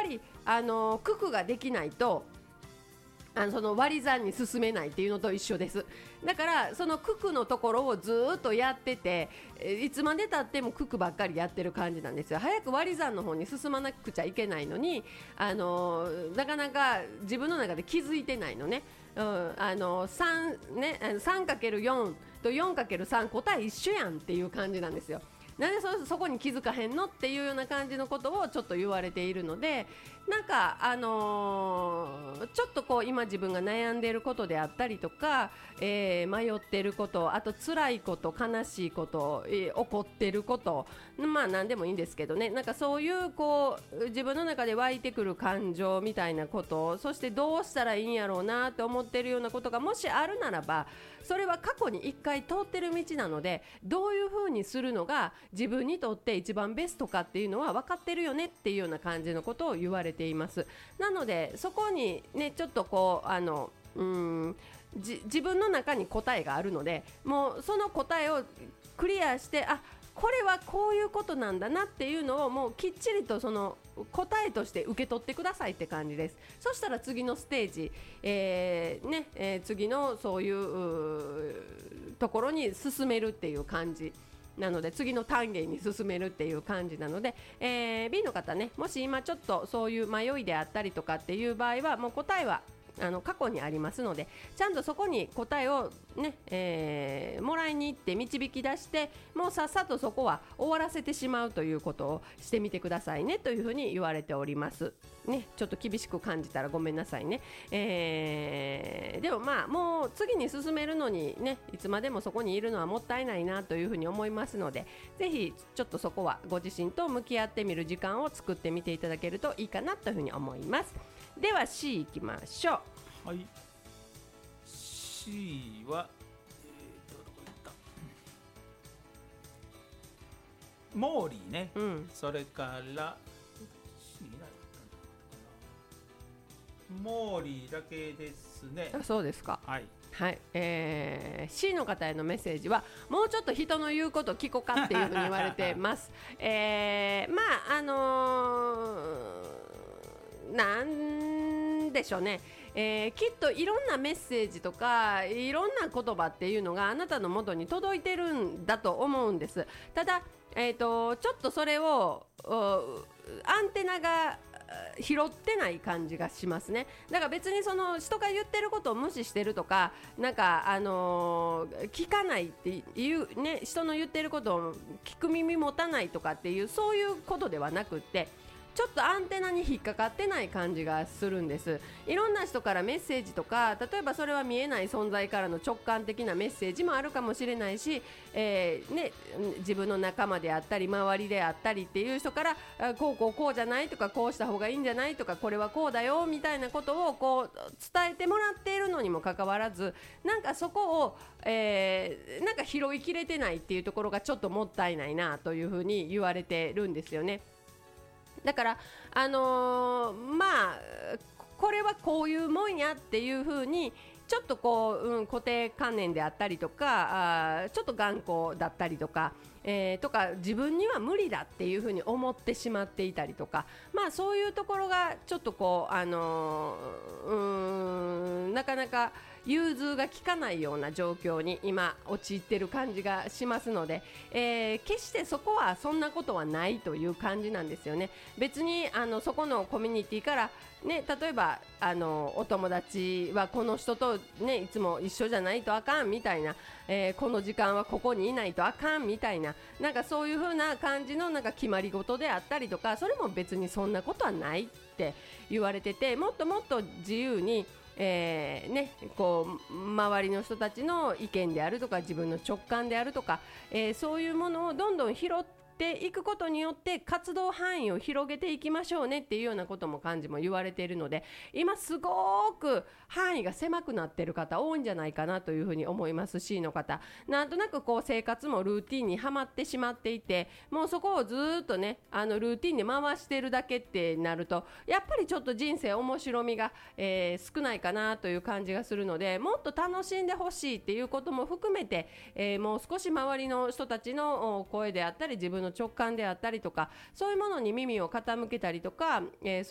り九九ができないとその割り算に進めないっていうのと一緒です。だからその九九のところをずっとやってて、いつまでたっても九九ばっかりやってる感じなんですよ。早く割り算の方に進まなくちゃいけないのに、なかなか自分の中で気づいてないのね。3ね、3×4 と 4×3 答え一緒やんっていう感じなんですよ。なんでそこに気づかへんのっていうような感じのことをちょっと言われているので、なんかちょっとこう今自分が悩んでいることであったりとか、迷っていること、あと辛いこと、悲しいこと、怒っていること、まあ何でもいいんですけどね、なんかそういうこう自分の中で湧いてくる感情みたいなこと、そしてどうしたらいいんやろうなって思っているようなことがもしあるならば、それは過去に一回通ってる道なので、どういう風にするのが自分にとって一番ベストかっていうのは分かってるよねっていうような感じのことを言われています。なのでそこにねちょっとこう自分の中に答えがあるので、もうその答えをクリアして、これはこういうことなんだなっていうのをもうきっちりとその答えとして受け取ってくださいって感じです。そしたら次のステージ、次のそういうところに進めるっていう感じなので、次の単元に進めるっていう感じなので、B の方ね、もし今ちょっとそういう迷いであったりとかっていう場合は、もう答えは過去にありますので、ちゃんとそこに答えを、ねもらいに行って導き出して、もうさっさとそこは終わらせてしまうということをしてみてくださいねというふうに言われておりますね。ちょっと厳しく感じたらごめんなさいね。でもまあもう次に進めるのにね、いつまでもそこにいるのはもったいないなというふうに思いますので、ぜひちょっとそこはご自身と向き合ってみる時間を作ってみていただけるといいかなというふうに思います。では C いきましょう。 はい、C は、どこ行った、モーリーね、それからC いないかな、モーリーだけですね。 そうですか。 はい、 はい、C の方へのメッセージは、もうちょっと人の言うこと聞こうかっていうふうに言われてます。まあなんでしょうね、きっといろんなメッセージとかいろんな言葉っていうのがあなたの元に届いてるんだと思うんです。ただ、ちょっとそれをアンテナが拾ってない感じがしますね。だから別にその人が言ってることを無視してるとか、なんか聞かないっていうね、人の言ってることを聞く耳持たないとかっていう、そういうことではなくって、ちょっとアンテナに引っかかってない感じがするんです。いろんな人からメッセージとか、例えばそれは見えない存在からの直感的なメッセージもあるかもしれないし、自分の仲間であったり周りであったりっていう人から、こうじゃないとか、こうした方がいいんじゃないとか、これはこうだよみたいなことをこう伝えてもらっているのにもかかわらず、なんかそこを、なんか拾いきれてないっていうところがちょっともったいないなというふうに言われてるんですよね。だからまあこれはこういうもんやっていう風にちょっとこう、固定観念であったりとか、ちょっと頑固だったりとか、自分には無理だっていう風に思ってしまっていたりとか、まあそういうところがちょっとこうなかなか融通が利かないような状況に今陥ってる感じがしますので、決してそこはそんなことはないという感じなんですよね。別にそこのコミュニティからね、例えばお友達はこの人とねいつも一緒じゃないとあかんみたいな、この時間はここにいないとあかんみたいな、なんかそういう風な感じのなんか決まり事であったりとか、それも別にそんなことはないって言われてて、もっともっと自由にこう周りの人たちの意見であるとか自分の直感であるとか、そういうものをどんどん拾っていくことによって活動範囲を広げていきましょうねっていうようなことも漢字も言われているので、今すごく範囲が狭くなっている方多いんじゃないかなというふうに思います。 C の方、なんとなくこう生活もルーティンにはまってしまっていて、もうそこをずっとねルーティンで回しているだけってなると、やっぱりちょっと人生面白みが、少ないかなという感じがするので、もっと楽しんでほしいっていうことも含めて、もう少し周りの人たちの声であったり自分の直感であったりとか、そういうものに耳を傾けたりとか、そう